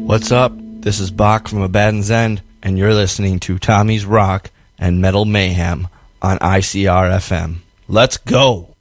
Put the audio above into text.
What's up? This is Bach from Abaddon's End, and you're listening to Tommy's Rock and Metal Mayhem on ICR FM. Let's go!